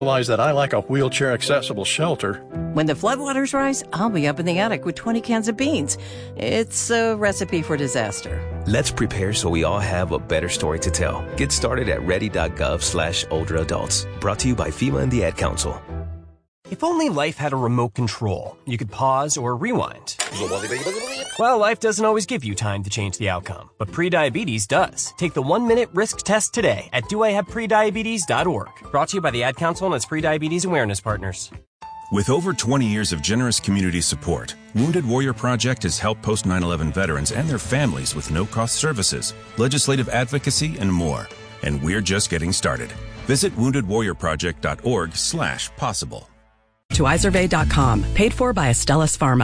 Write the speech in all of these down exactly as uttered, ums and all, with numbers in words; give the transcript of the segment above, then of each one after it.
Realize that I like a wheelchair-accessible shelter. When the floodwaters rise, I'll be up in the attic with twenty cans of beans. It's a recipe for disaster. Let's prepare so we all have a better story to tell. Get started at ready.gov slash older adults. Brought to you by FEMA and the Ad Council. If only life had a remote control, you could pause or rewind. Well, life doesn't always give you time to change the outcome, but prediabetes does. Take the one-minute risk test today at do I have prediabetes dot org. Brought to you by the Ad Council and its prediabetes awareness partners. With over twenty years of generous community support, Wounded Warrior Project has helped post nine eleven veterans and their families with no-cost services, legislative advocacy, and more. And we're just getting started. Visit wounded warrior project dot org slash possible. To Izervay dot com, paid for by Astellas Pharma.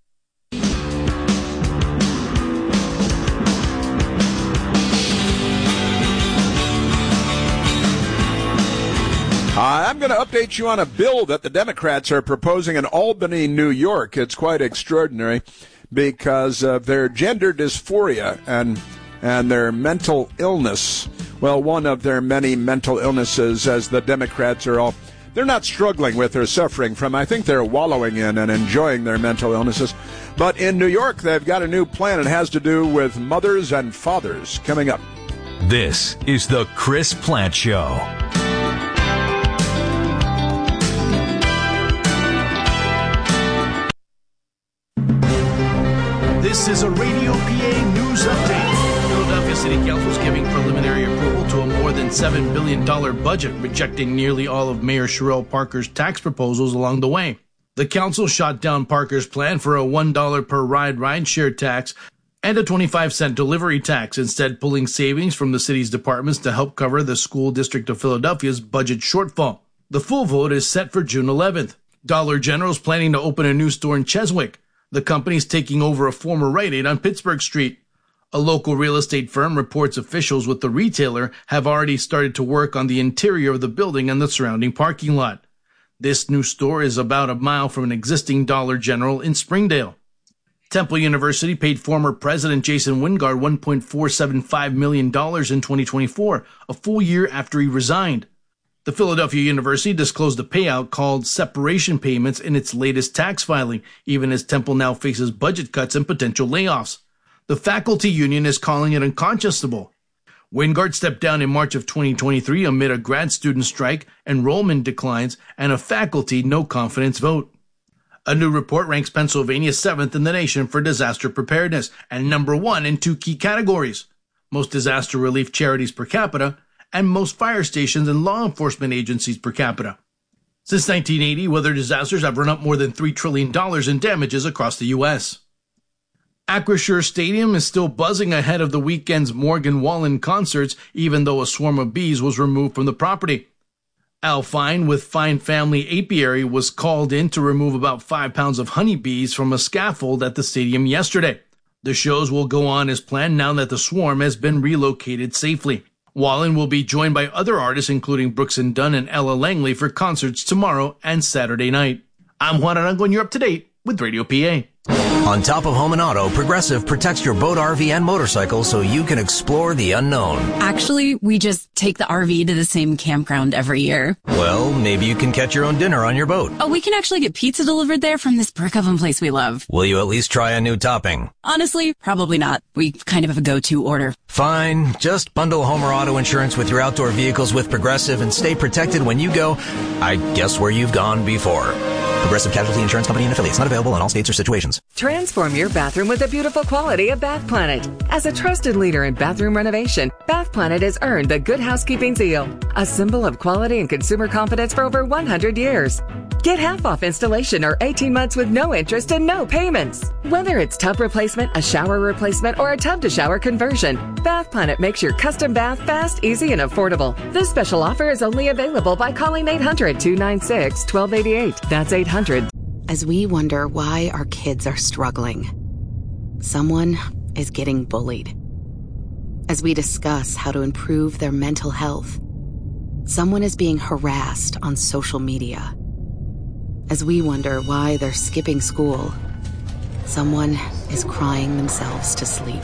Uh, I'm going to update you on a bill that the Democrats are proposing in Albany, New York. It's quite extraordinary because of their gender dysphoria and and their mental illness. Well, one of their many mental illnesses, as the Democrats are all, they're not struggling with or suffering from. I think they're wallowing in and enjoying their mental illnesses. But in New York, they've got a new plan. It has to do with mothers and fathers. Coming up. This is the Chris Plant Show. This is a Radio P A News Update. Philadelphia City Council is giving preliminary approval to a more than seven billion dollars budget, rejecting nearly all of Mayor Sherelle Parker's tax proposals along the way. The council shot down Parker's plan for a one dollar per ride rideshare tax and a twenty-five cent delivery tax, instead pulling savings from the city's departments to help cover the School District of Philadelphia's budget shortfall. The full vote is set for June eleventh. Dollar General is planning to open a new store in Cheswick. The company's taking over a former Rite Aid on Pittsburgh Street. A local real estate firm reports officials with the retailer have already started to work on the interior of the building and the surrounding parking lot. This new store is about a mile from an existing Dollar General in Springdale. Temple University paid former President Jason Wingard one point four seven five million dollars in twenty twenty-four, a full year after he resigned. The Philadelphia University disclosed a payout called separation payments in its latest tax filing, even as Temple now faces budget cuts and potential layoffs. The faculty union is calling it unconscionable. Wingard stepped down in March of twenty twenty-three amid a grad student strike, enrollment declines, and a faculty no-confidence vote. A new report ranks Pennsylvania seventh in the nation for disaster preparedness and number one in two key categories: most disaster relief charities per capita and most fire stations and law enforcement agencies per capita. Since nineteen eighty, weather disasters have run up more than three trillion dollars in damages across the U S Acrisure Stadium is still buzzing ahead of the weekend's Morgan Wallen concerts, even though a swarm of bees was removed from the property. Al Fine with Fine Family Apiary was called in to remove about five pounds of honeybees from a scaffold at the stadium yesterday. The shows will go on as planned now that the swarm has been relocated safely. Wallen will be joined by other artists including Brooks and Dunn and Ella Langley for concerts tomorrow and Saturday night. I'm Juan Arango and you're up to date with Radio P A. On top of home and auto, Progressive protects your boat, R V, and motorcycle so you can explore the unknown. Actually, we just take the R V to the same campground every year. Well, maybe you can catch your own dinner on your boat. Oh, we can actually get pizza delivered there from this brick oven place we love. Will you at least try a new topping? Honestly, probably not. We kind of have a go-to order. Fine. Just bundle home or auto insurance with your outdoor vehicles with Progressive and stay protected when you go, I guess, where you've gone before. Progressive Casualty Insurance Company and affiliates. Not available in all states or situations. Transform your bathroom with the beautiful quality of Bath Planet. As a trusted leader in bathroom renovation, Bath Planet has earned the Good Housekeeping seal, a symbol of quality and consumer confidence for over one hundred years. Get half off installation or eighteen months with no interest and no payments. Whether it's tub replacement, a shower replacement, or a tub-to-shower conversion, Bath Planet makes your custom bath fast, easy, and affordable. This special offer is only available by calling eight hundred, two nine six, one two eight eight. That's eight hundred. As we wonder why our kids are struggling, someone is getting bullied. As we discuss how to improve their mental health, someone is being harassed on social media. As we wonder why they're skipping school, someone is crying themselves to sleep.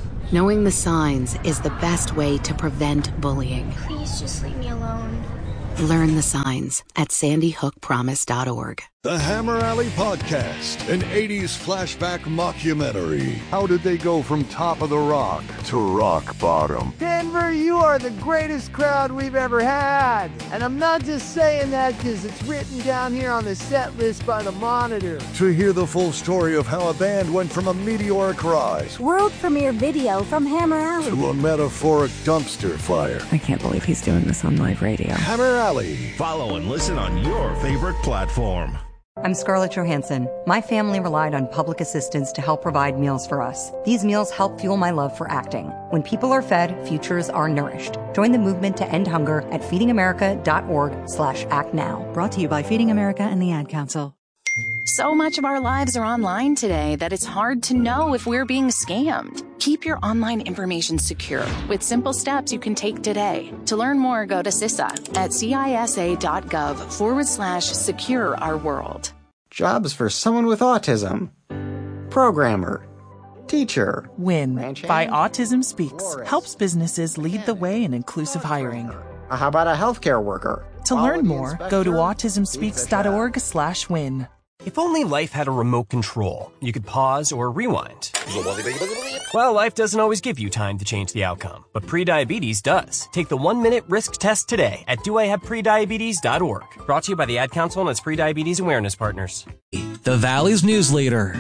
Knowing the signs is the best way to prevent bullying. Please just leave me alone. Learn the signs at sandy hook promise dot org. The Hammer Alley Podcast, an eighties flashback mockumentary. How did they go from top of the rock to rock bottom? Denver, you are the greatest crowd we've ever had. And I'm not just saying that because it's written down here on the set list by the Monitor. To hear the full story of how a band went from a meteoric rise, world premiere video from Hammer Alley, to a metaphoric dumpster fire. I can't believe he's doing this on live radio. Hammer Alley. Follow and listen on your favorite platform. I'm Scarlett Johansson. My family relied on public assistance to help provide meals for us. These meals help fuel my love for acting. When people are fed, futures are nourished. Join the movement to end hunger at feeding america dot org slash act now. Brought to you by Feeding America and the Ad Council. So much of our lives are online today that it's hard to know if we're being scammed. Keep your online information secure with simple steps you can take today. To learn more, go to C I S A at cisa.gov forward slash secure our world. Jobs for someone with autism. Programmer. Teacher. WIN by Autism Speaks helps businesses lead the way in inclusive hiring. How about a healthcare worker? To learn more, go to autism speaks dot org slash win. If only life had a remote control, you could pause or rewind. Well, life doesn't always give you time to change the outcome, but prediabetes does. Take the one-minute risk test today at do I have prediabetes dot org. Brought to you by the Ad Council and its prediabetes awareness partners. The Valley's news leader.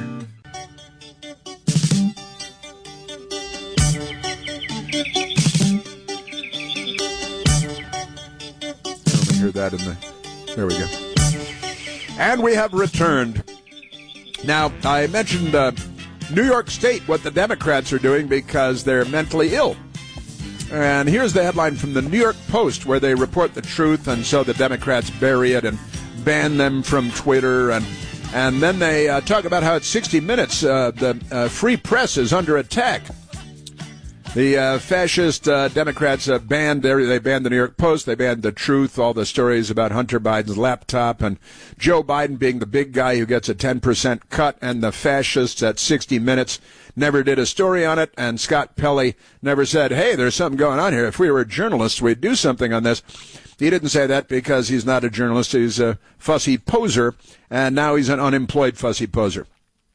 Let me hear that in the... There we go. And we have returned. Now, I mentioned uh, New York State, what the Democrats are doing because they're mentally ill. And here's the headline from the New York Post, where they report the truth, and so the Democrats bury it and ban them from Twitter. And and then they uh, talk about how at sixty minutes, uh, the uh, free press is under attack. The uh, fascist uh, Democrats uh, banned, they banned the New York Post, they banned The Truth, all the stories about Hunter Biden's laptop, and Joe Biden being the big guy who gets a ten percent cut, and the fascists at sixty minutes never did a story on it, and Scott Pelley never said, hey, there's something going on here. If we were journalists, we'd do something on this. He didn't say that because he's not a journalist, he's a fussy poser, and now he's an unemployed fussy poser.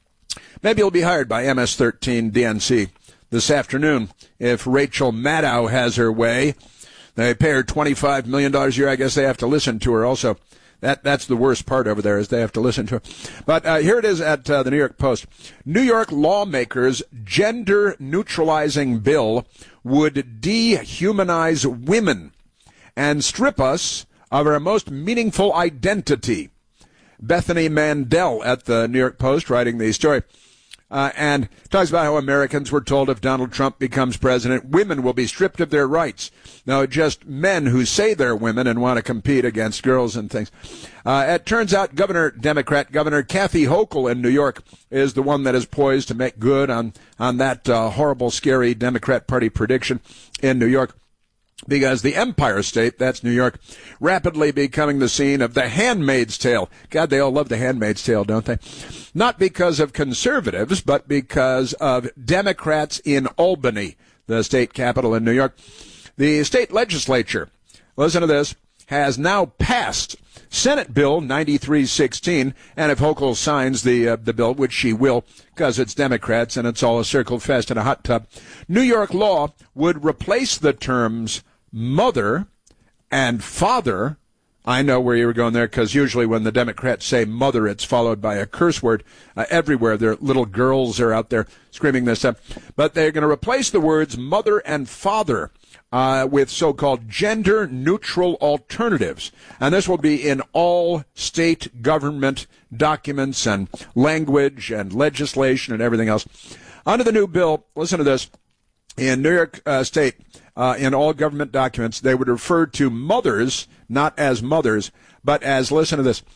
Maybe he'll be hired by M S thirteen D N C. This afternoon, if Rachel Maddow has her way. They pay her twenty-five million dollars a year. I guess they have to listen to her also. That That's the worst part over there, is they have to listen to her. But uh, here it is at uh, the New York Post. New York lawmakers' gender-neutralizing bill would dehumanize women and strip us of our most meaningful identity. Bethany Mandel at the New York Post writing the story. Uh, and talks about how Americans were told if Donald Trump becomes president, women will be stripped of their rights. No, just men who say they're women and want to compete against girls and things. Uh, it turns out Governor, Democrat Governor Kathy Hochul in New York is the one that is poised to make good on, on that uh, horrible, scary Democrat Party prediction in New York. Because the Empire State, that's New York, rapidly becoming the scene of The Handmaid's Tale. God, they all love The Handmaid's Tale, don't they? Not because of conservatives, but because of Democrats in Albany, the state capital in New York. The state legislature, listen to this, has now passed Senate Bill ninety-three sixteen, and if Hochul signs the uh, the bill, which she will, because it's Democrats and it's all a circle fest in a hot tub, New York law would replace the terms mother and father. I know where you were going there, because usually when the Democrats say mother, it's followed by a curse word. Uh, everywhere, their little girls are out there screaming this up. But they're going to replace the words mother and father uh, with so-called gender-neutral alternatives. And this will be in all state government documents and language and legislation and everything else. Under the new bill, listen to this, in New York uh, State, uh, in all government documents, they would refer to mothers not as mothers, but as, listen to this,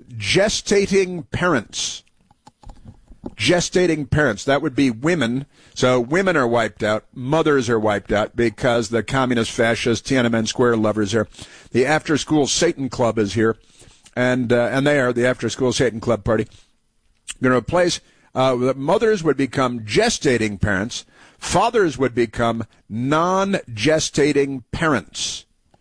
gestating parents. Gestating parents. That would be women. So women are wiped out. Mothers are wiped out because the communist, fascist, Tiananmen Square lovers are. The after-school Satan Club is here, and uh, and they are the after-school Satan Club party. Going to replace, uh, mothers would become gestating parents. Fathers would become non-gestating parents.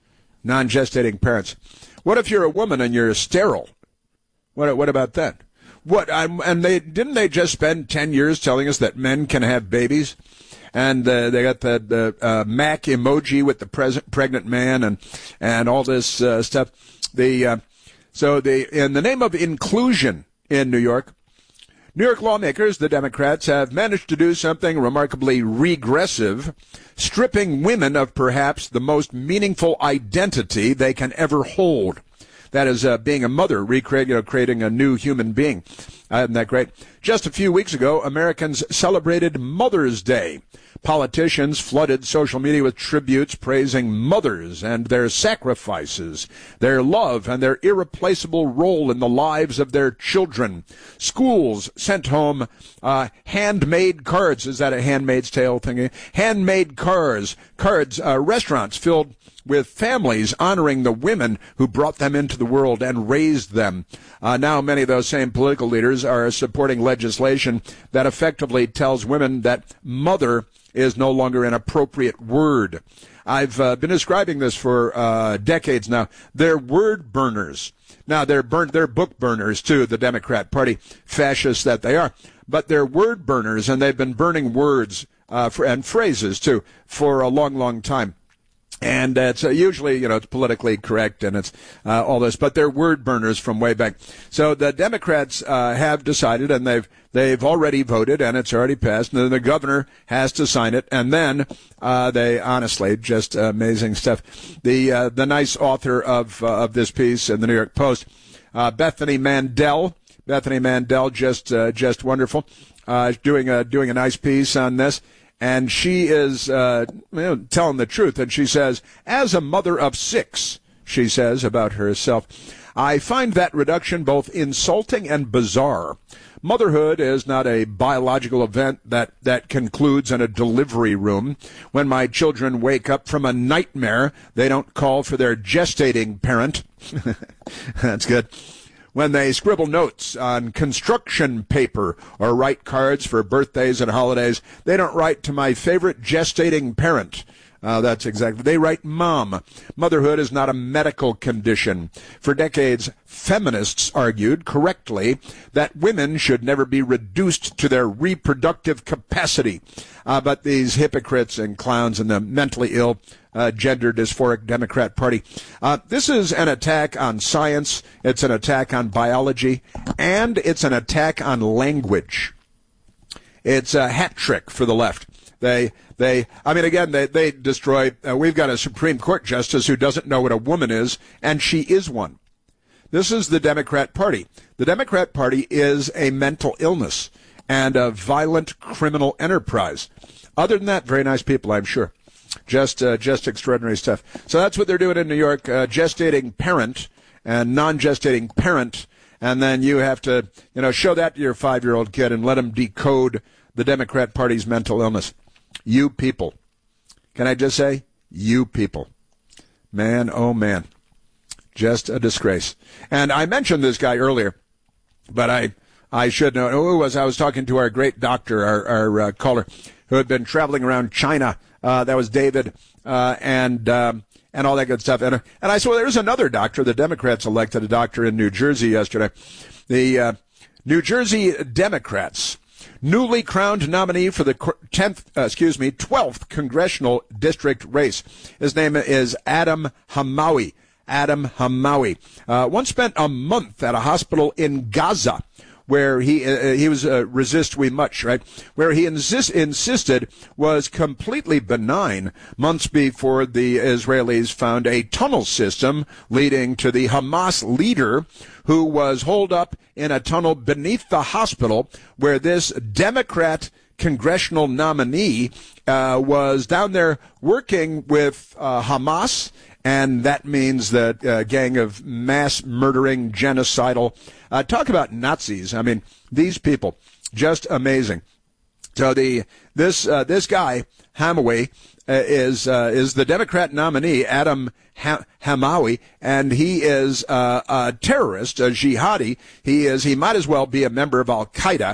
non-gestating parents. What if you're a woman and you're sterile? What what about that? What I'm, and they didn't they just spend ten years telling us that men can have babies? And uh, they got the, the uh, Mac emoji with the present, pregnant man and and all this uh, stuff. The uh, so the in the name of inclusion in New York, New York lawmakers, the Democrats, have managed to do something remarkably regressive, stripping women of perhaps the most meaningful identity they can ever hold. That is uh, being a mother, recreating, you know, creating a new human being. Uh, isn't that great? Just a few weeks ago, Americans celebrated Mother's Day. Politicians flooded social media with tributes praising mothers and their sacrifices, their love, and their irreplaceable role in the lives of their children. Schools sent home uh, handmade cards. Is that a Handmaid's Tale thing? Handmade cards. Cards. Uh, restaurants filled with families honoring the women who brought them into the world and raised them. Uh, now many of those same political leaders are supporting legislation that effectively tells women that mother is no longer an appropriate word. I've uh, been describing this for uh, decades now. They're word burners. Now, they're burn- they're book burners, too, the Democrat Party, fascists that they are. But they're word burners, and they've been burning words uh, for, and phrases, too, for a long, long time. And uh, it's uh, usually, you know, it's politically correct and it's uh, all this, but they're word burners from way back. So the Democrats uh, have decided, and they've they've already voted, and it's already passed. And then the governor has to sign it, and then uh, they honestly just uh, amazing stuff. The uh, the nice author of uh, of this piece in the New York Post, uh, Bethany Mandel. Bethany Mandel, just uh, just wonderful, uh, doing a doing a nice piece on this. And she is uh, you know, telling the truth. And she says, as a mother of six, she says about herself, I find that reduction both insulting and bizarre. Motherhood is not a biological event that, that concludes in a delivery room. When my children wake up from a nightmare, they don't call for their gestating parent. That's good. When they scribble notes on construction paper or write cards for birthdays and holidays, they don't write to my favorite gestating parent. Uh, that's exactly. They write mom. Motherhood is not a medical condition. For decades, feminists argued correctly that women should never be reduced to their reproductive capacity. Uh, but these hypocrites and clowns and the mentally ill uh, gender dysphoric Democrat Party. Uh, this is an attack on science. It's an attack on biology. And it's an attack on language. It's a hat trick for the left. They, they, I mean, again, they, they destroy, uh, we've got a Supreme Court justice who doesn't know what a woman is, and she is one. This is the Democrat Party. The Democrat Party is a mental illness and a violent criminal enterprise. Other than that, very nice people, I'm sure. Just, uh, just extraordinary stuff. So that's what they're doing in New York, uh, gestating parent and non-gestating parent, and then you have to, you know, show that to your five-year-old kid and let them decode the Democrat Party's mental illness. You people. Can I just say, you people. Man, oh man. Just a disgrace. And I mentioned this guy earlier, but I I should know who it was. I was talking to our great doctor, our, our uh, caller, who had been traveling around China. Uh, that was David, uh, and um, and all that good stuff. And, and I said, well, there's another doctor. The Democrats elected a doctor in New Jersey yesterday. The uh, New Jersey Democrats. Newly crowned nominee for the tenth, uh, excuse me, twelfth congressional district race. His name is Adam Hamawi. Adam Hamawi. Uh, once spent a month at a hospital in Gaza, where he uh, he was uh, resist we much, right? Where he insist, insisted was completely benign. Months before the Israelis found a tunnel system leading to the Hamas leader, who was holed up in a tunnel beneath the hospital, where this Democrat congressional nominee uh, was down there working with uh, Hamas. And that means the uh, gang of mass murdering, genocidal, uh, talk about Nazis. I mean, these people, just amazing. So the this uh, this guy Hamawi uh, is uh, is the Democrat nominee, Adam ha- Hamawi, and he is uh, a terrorist, a jihadi. He is he might as well be a member of Al Qaeda.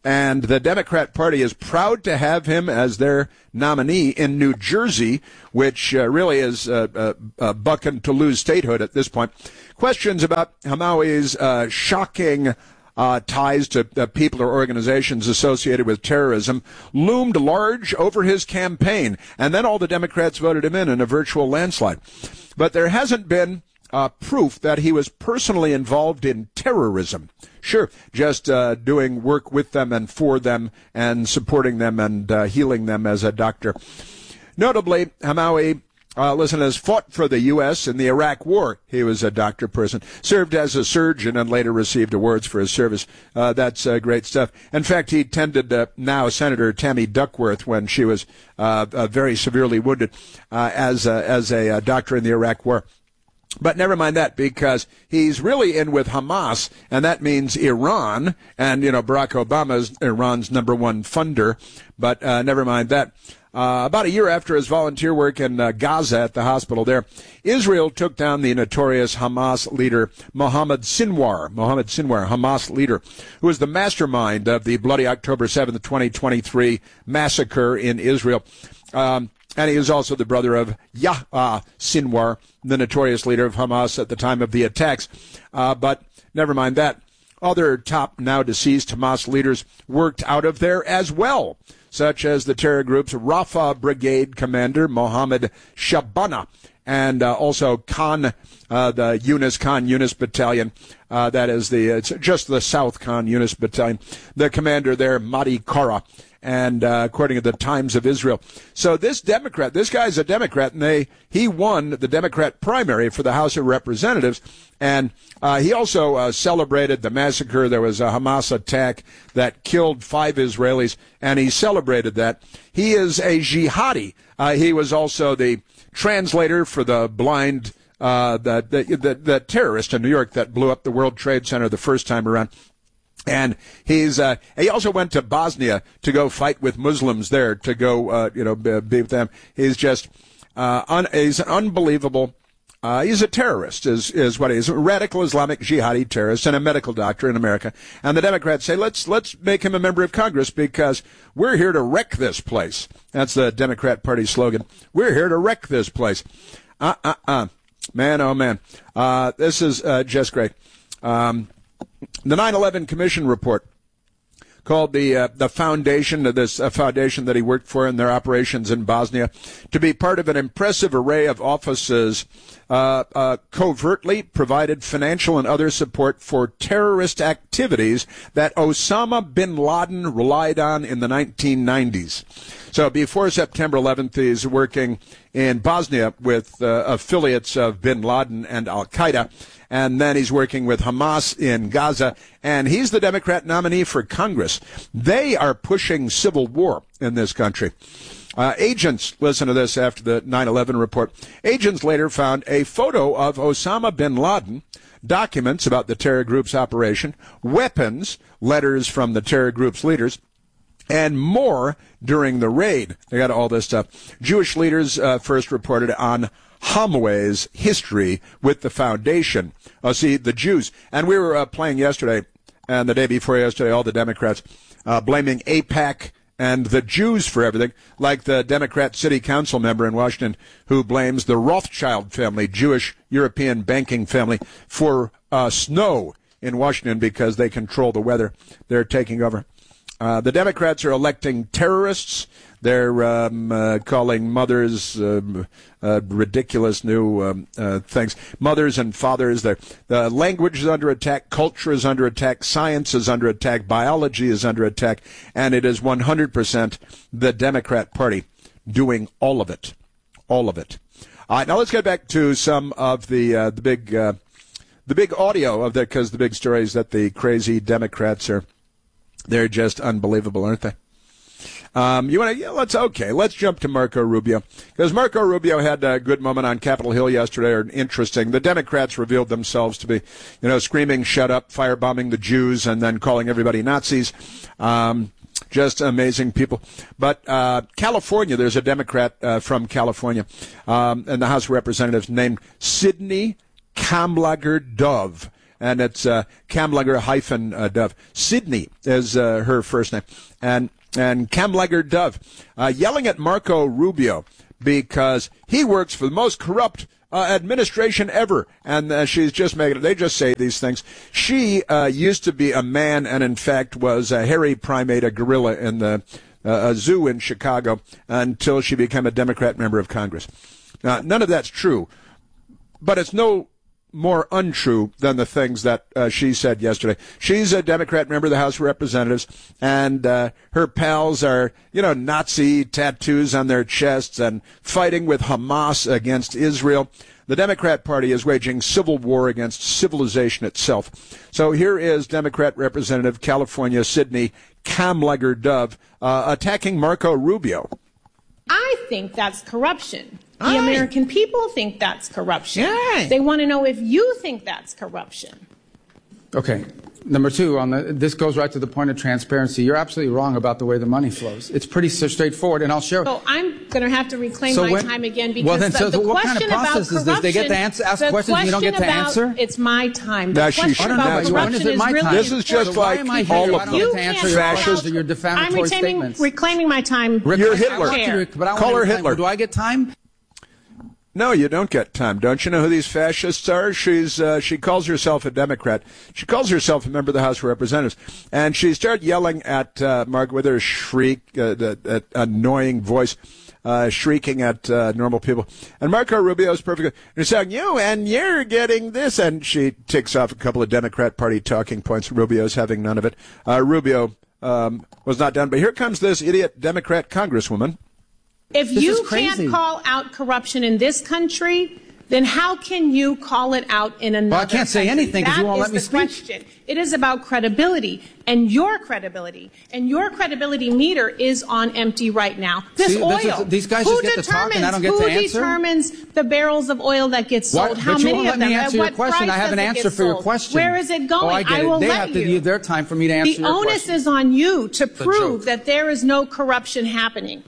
And the Democrat Party is proud to have him as their nominee in New Jersey, which uh, really is uh, uh, uh, bucking to lose statehood at this point. Questions about Hamoui's uh, shocking uh, ties to uh, people or organizations associated with terrorism loomed large over his campaign, and then all the Democrats voted him in in a virtual landslide. But there hasn't been uh, proof that he was personally involved in terrorism. Sure, just uh, doing work with them and for them and supporting them and uh, healing them as a doctor. Notably, Hamaui, uh, listen, has fought for the U S in the Iraq War. He was a doctor person, served as a surgeon, and later received awards for his service. Uh, that's uh, great stuff. In fact, he tended uh, now Senator Tammy Duckworth when she was uh, uh, very severely wounded uh, as, uh, as a uh, doctor in the Iraq War. But never mind that, because he's really in with Hamas, and that means Iran. And, you know, Barack Obama is Iran's number one funder. But uh, never mind that. Uh, about a year after his volunteer work in uh, Gaza at the hospital there, Israel took down the notorious Hamas leader Mohammed Sinwar, Mohammed Sinwar, Hamas leader, who was the mastermind of the bloody October seventh, twenty twenty-three massacre in Israel. Um, And he is also the brother of Yahya Sinwar, the notorious leader of Hamas at the time of the attacks. Uh, but never mind that. Other top now deceased Hamas leaders worked out of there as well, such as the terror group's Rafah Brigade commander Mohammed Shabana, and uh, also Khan, uh, the Yunus Khan Yunus Battalion. Uh, that is the it's just the South Khan Yunus Battalion. The commander there, Mahdi Kara. And uh, according to the Times of Israel. So this Democrat, this guy's a Democrat, and they he won the Democrat primary for the House of Representatives. And uh, he also uh, celebrated the massacre. There was a Hamas attack that killed five Israelis, and he celebrated that. He is a jihadi. Uh, he was also the translator for the blind, uh, the, the, the, the terrorist in New York that blew up the World Trade Center the first time around. And he's uh, he also went to Bosnia to go fight with Muslims there, to go uh, you know be, be with them. He's just uh, un, he's an unbelievable. Uh, he's a terrorist, is is what he is. A radical Islamic jihadi terrorist and a medical doctor in America. And the Democrats say, let's let's make him a member of Congress because we're here to wreck this place. That's the Democrat Party slogan. We're here to wreck this place. Uh uh uh, man, oh man, uh, this is uh, just great. Um, The nine eleven Commission report called the uh, the foundation, this uh, foundation that he worked for in their operations in Bosnia, to be part of an impressive array of offices uh, uh, covertly provided financial and other support for terrorist activities that Osama bin Laden relied on in the nineteen nineties. So before September eleventh, he's working in Bosnia with uh, affiliates of bin Laden and Al-Qaeda. And then he's working with Hamas in Gaza, and he's the Democrat nominee for Congress. They are pushing civil war in this country. Uh, agents, listen to this after the nine eleven report, agents later found a photo of Osama bin Laden, documents about the terror group's operation, weapons, letters from the terror group's leaders, and more during the raid. They got all this stuff. Jewish leaders uh, first reported on Hamoui's history with the foundation. Oh, see, the Jews. And we were uh, playing yesterday, and the day before yesterday, all the Democrats uh, blaming AIPAC and the Jews for everything, like the Democrat city council member in Washington who blames the Rothschild family, Jewish European banking family, for uh, snow in Washington because they control the weather. They're taking over. Uh, the Democrats are electing terrorists. They're um, uh, calling mothers uh, uh, ridiculous new um, uh, things. Mothers and fathers. The language is under attack. Culture is under attack. Science is under attack. Biology is under attack. And it is one hundred percent the Democrat Party doing all of it. All of it. All right, now let's get back to some of the uh, the big uh, the big audio of that, because the big story is that the crazy Democrats are. They're just unbelievable, aren't they? Um, you want to? Yeah, let's okay. Let's jump to Marco Rubio, because Marco Rubio had a good moment on Capitol Hill yesterday. Or interesting. The Democrats revealed themselves to be, you know, screaming "Shut up!" firebombing the Jews, and then calling everybody Nazis. Um, just amazing people. But uh, California, there's a Democrat uh, from California um, in the House of Representatives named Sidney Kamlager Dove. and it's uh, Kamlager hyphen uh, Dove. Sydney is uh, her first name, and and Kamlager Dove uh, yelling at Marco Rubio because he works for the most corrupt uh, administration ever, and uh, she's just making it. They just say these things. She uh, used to be a man, and in fact was a hairy primate, a gorilla in the uh, a zoo in Chicago, until she became a Democrat member of Congress. Now, none of that's true, but it's no more untrue than the things that uh, she said yesterday. She's a Democrat member of the House of Representatives, and uh, her pals are, you know, Nazi tattoos on their chests and fighting with Hamas against Israel. The Democrat Party is waging civil war against civilization itself. So here is Democrat Representative California Sydney Kamlager Dove uh, attacking Marco Rubio. I think that's corruption. The Aye. American people think that's corruption. Yeah. They want to know if you think that's corruption. Okay. Number two, on the, this goes right to the point of transparency. You're absolutely wrong about the way the money flows. It's pretty straightforward, and I'll share. So I'm going to have to reclaim So my when- time again because well, then, the, so the what question kind of process about is this? They get to answer- ask the questions and you don't get to question about- answer? It's my time. The Now, she question should about know. When corruption is it my really time? This is just So why like am I here? all I of don't them. get to answer your questions or your defamatory I'm reclaiming, statements. reclaiming my time. You're Hitler. I want you to- but I want Call you her to reclaim- Hitler. Do I get time? No, you don't get time. Don't you know who these fascists are? She's uh, she calls herself a Democrat. She calls herself a member of the House of Representatives, and she started yelling at uh, Mark with her shriek, uh, that, that annoying voice, uh, shrieking at uh, normal people. And Marco Rubio is perfect. And he's saying, "You and you're getting this," and she ticks off a couple of Democrat Party talking points. Rubio's having none of it. Uh, Rubio um, was not done, but here comes this idiot Democrat Congresswoman. If This you is crazy. can't call out corruption in this country, then how can you call it out in another Well, I can't say country? anything 'cause you That won't is let me the speak. question. It is about credibility and your credibility, and your credibility meter is on empty right now. This See, oil. this is- these guys who just get to talk and I don't get who to answer? determines the barrels of oil that get sold? What? How But you many won't let of them? me At answer your what question. price I have an does it answer get for your sold? question. Where is it going? Oh, I get it. will They let have to you. use their time for me to answer The your onus question. is on you to The prove joke. that there is no corruption happening.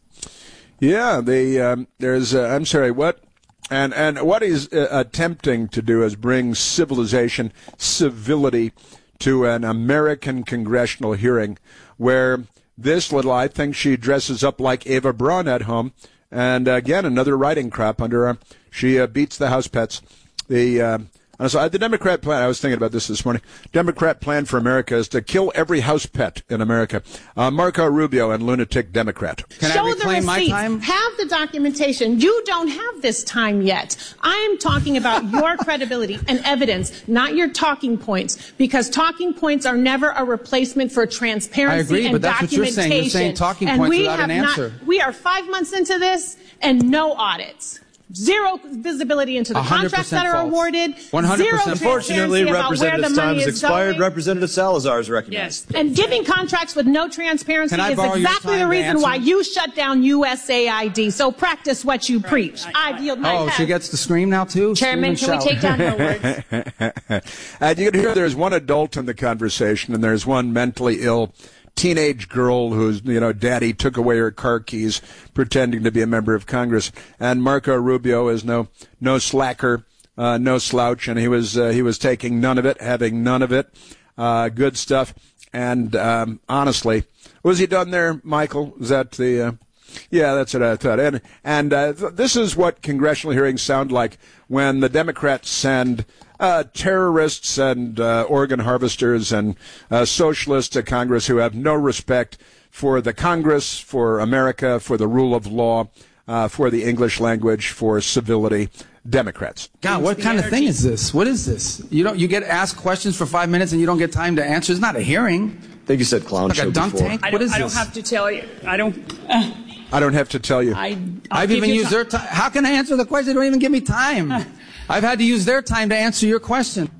Yeah, the um, there's uh, I'm sorry, what? And and what he's uh, attempting to do is bring civilization, civility to an American congressional hearing where this little, I think she dresses up like Eva Braun at home. And again, another writing crop under her. She uh, beats the house pets. The uh, so the Democrat plan, I was thinking about this this morning. Democrat plan for America is to kill every house pet in America. Uh, Marco Rubio and lunatic Democrat. Can Show I reclaim the my receipts. time? Have the documentation. You don't have this time yet. I am talking about your credibility and evidence, not your talking points, because talking points are never a replacement for transparency I agree, and but that's what you're documentation. saying. You're saying talking and points we without have an answer. Not, we are five months into this and no audits. Zero visibility into the one hundred contracts that percent are false. awarded. one hundred percent. Zero Unfortunately, transparency about where the Representative time money has is expired. going. Representative Salazar is recognized. Yes. And giving contracts with no transparency Can I is borrow your exactly time the to reason answer? why you shut down U S A I D. So practice what you preach. I yield my Oh, head. she gets to scream now, too? Chairman, Scream and can we take shout. down her words? And you can hear there's one adult in the conversation, and there's one mentally ill teenage girl whose, you know, daddy took away her car keys pretending to be a member of Congress. And Marco Rubio is no no slacker, uh, no slouch, and he was uh, he was taking none of it, having none of it. Uh, good stuff. And um, honestly, was he done there, Michael? Is that the... Uh, Yeah, that's what I thought. And and uh, th- this is what congressional hearings sound like when the Democrats send uh, terrorists and uh, organ harvesters and uh, socialists to Congress who have no respect for the Congress, for America, for the rule of law, uh, for the English language, for civility. Democrats. God, what kind of thing is this? What is this? You don't. You get asked questions for five minutes and you don't get time to answer. It's not a hearing. I think you said clown like show a dunk before. tank. I What don't, is I this? don't have to tell you. I don't. Uh, I don't have to tell you. I, I'll I've give even you used ti- their time. How can I answer the question? They don't even give me time. I've had to use their time to answer your question.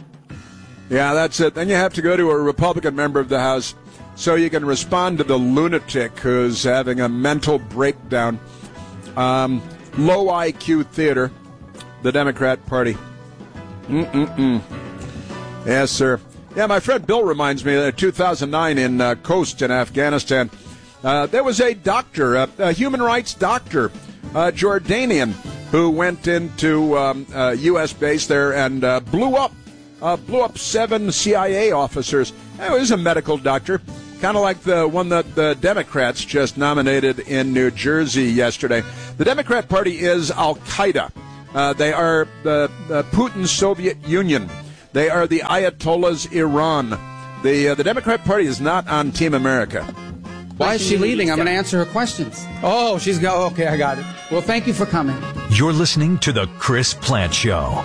Yeah, that's it. Then you have to go to a Republican member of the House so you can respond to the lunatic who's having a mental breakdown. Um, low I Q theater, the Democrat Party. Mm-mm-mm. Yes, sir. Yeah, my friend Bill reminds me that in two thousand nine in uh, Khost in Afghanistan, uh, there was a doctor, a, a human rights doctor, a Jordanian, who went into um, a U S base there and uh, blew up uh, blew up seven C I A officers. He was a medical doctor, kind of like the one that the Democrats just nominated in New Jersey yesterday. The Democrat Party is Al-Qaeda. Uh, they are the, the Putin's Soviet Union. They are the Ayatollah's Iran. The, uh, the Democrat Party is not on Team America. Why is she leaving? I'm going to answer her questions. Oh, she's go. Okay, I got it. Well, thank you for coming. You're listening to The Chris Plante Show.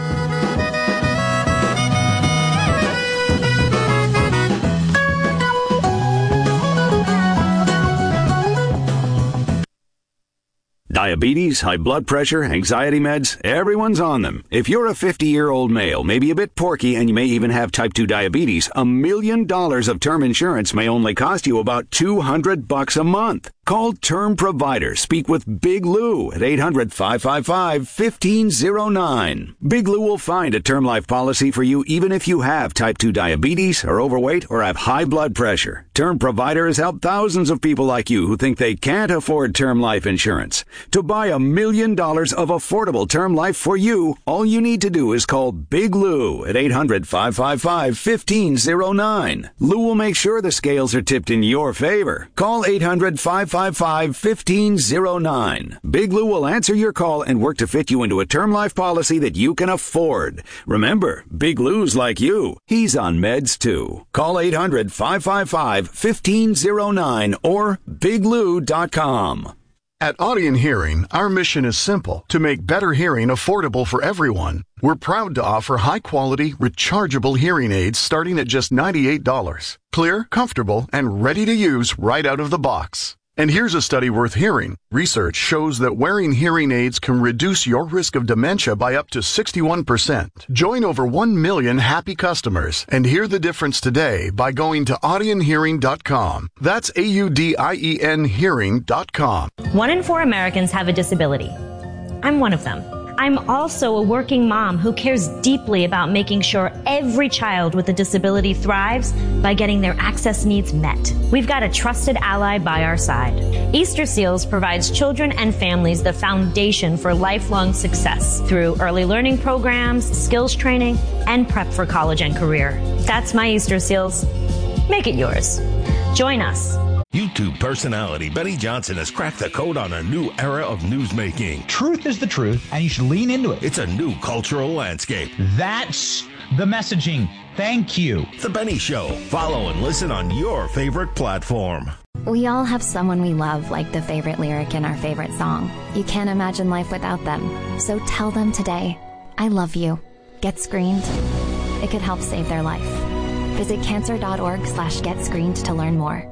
Diabetes, high blood pressure, anxiety meds, everyone's on them. If you're a fifty-year-old male, maybe a bit porky, and you may even have type two diabetes, a million dollars of term insurance may only cost you about two hundred bucks a month. Call Term Provider. Speak with Big Lou at eight hundred, five five five, one five zero nine. Big Lou will find a term life policy for you even if you have type two diabetes, are overweight, or have high blood pressure. Term Provider has helped thousands of people like you who think they can't afford term life insurance. To buy a million dollars of affordable term life for you, all you need to do is call Big Lou at eight hundred, five five five, one five zero nine. Lou will make sure the scales are tipped in your favor. Call eight hundred, five five five, one five zero nine. Big Lou will answer your call and work to fit you into a term life policy that you can afford. Remember, Big Lou's like you. He's on meds too. Call eight hundred, five five five, one five zero nine or big lou dot com. At Audion Hearing, our mission is simple: to make better hearing affordable for everyone. We're proud to offer high-quality, rechargeable hearing aids starting at just ninety-eight dollars. Clear, comfortable, and ready to use right out of the box. And here's a study worth hearing. Research shows that wearing hearing aids can reduce your risk of dementia by up to sixty-one percent. Join over one million happy customers and hear the difference today by going to audion hearing dot com. That's A U D I E N hearing dot com. One in four Americans have a disability. I'm one of them. I'm also a working mom who cares deeply about making sure every child with a disability thrives by getting their access needs met. We've got a trusted ally by our side. Easter Seals provides children and families the foundation for lifelong success through early learning programs, skills training, and prep for college and career. That's my Easter Seals. Make it yours. Join us. YouTube personality Benny Johnson has cracked the code on a new era of newsmaking. Truth is the truth, and you should lean into it. It's a new cultural landscape. That's the messaging. Thank you. The Benny Show. Follow and listen on your favorite platform. We all have someone we love, like the favorite lyric in our favorite song. You can't imagine life without them. So tell them today, I love you. Get screened. It could help save their life. Visit cancer.org slash get screened to learn more.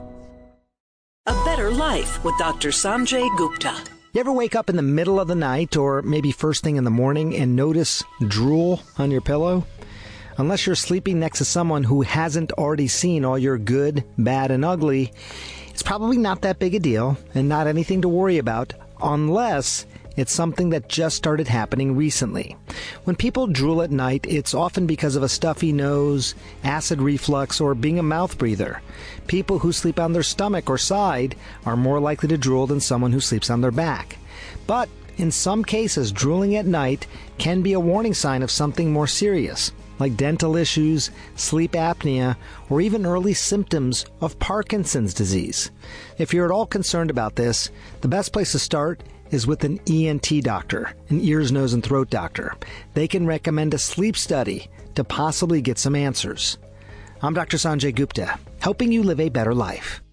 A Better Life with Doctor Sanjay Gupta. You ever wake up in the middle of the night or maybe first thing in the morning and notice drool on your pillow? Unless you're sleeping next to someone who hasn't already seen all your good, bad, and ugly, it's probably not that big a deal and not anything to worry about unless it's something that just started happening recently. When people drool at night, it's often because of a stuffy nose, acid reflux, or being a mouth breather. People who sleep on their stomach or side are more likely to drool than someone who sleeps on their back. But in some cases, drooling at night can be a warning sign of something more serious, like dental issues, sleep apnea, or even early symptoms of Parkinson's disease. If you're at all concerned about this, the best place to start is with an E N T doctor, an ears, nose, and throat doctor. They can recommend a sleep study to possibly get some answers. I'm Doctor Sanjay Gupta, helping you live a better life.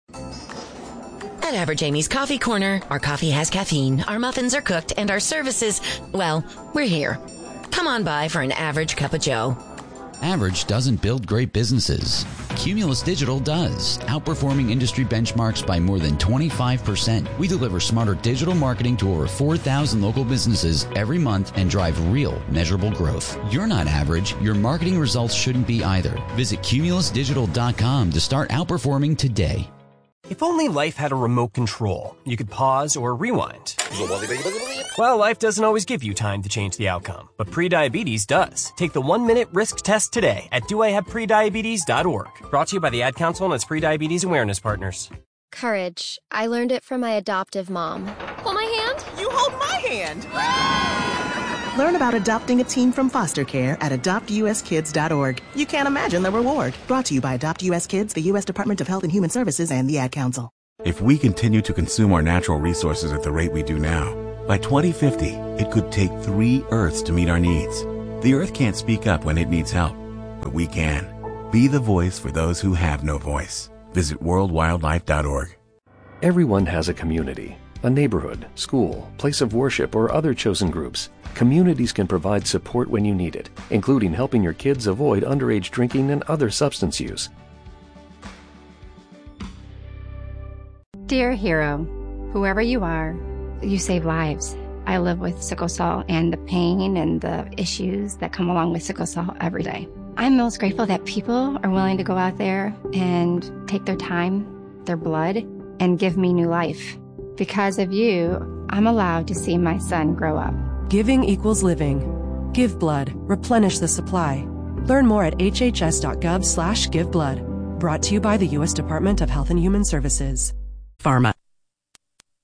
At Average Amy's Coffee Corner, our coffee has caffeine, our muffins are cooked, and our services, well, we're here. Come on by for an average cup of joe. Average doesn't build great businesses. Cumulus Digital does, outperforming industry benchmarks by more than twenty-five percent. We deliver smarter digital marketing to over four thousand local businesses every month and drive real, measurable growth. You're not average. Your marketing results shouldn't be either. Visit cumulus digital dot com to start outperforming today. If only life had a remote control, you could pause or rewind. Well, life doesn't always give you time to change the outcome, but prediabetes does. Take the one-minute risk test today at do I have prediabetes dot org. Brought to you by the Ad Council and its prediabetes awareness partners. Courage. I learned it from my adoptive mom. Hold my hand. You hold my hand. Learn about adopting a teen from foster care at adopt u s kids dot org. You can't imagine the reward. Brought to you by Adopt U S Kids, the U S Department of Health and Human Services, and the Ad Council. If we continue to consume our natural resources at the rate we do now, by twenty fifty, it could take three Earths to meet our needs. The Earth can't speak up when it needs help, but we can. Be the voice for those who have no voice. Visit world wildlife dot org. Everyone has a community, a neighborhood, school, place of worship, or other chosen groups. Communities can provide support when you need it, including helping your kids avoid underage drinking and other substance use. Dear hero, whoever you are, you save lives. I live with sickle cell and the pain and the issues that come along with sickle cell every day. I'm most grateful that people are willing to go out there and take their time, their blood, and give me new life. Because of you, I'm allowed to see my son grow up. Giving equals living. Give blood. Replenish the supply. Learn more at h h s dot gov slash give blood. Brought to you by the U S Department of Health and Human Services. Pharma.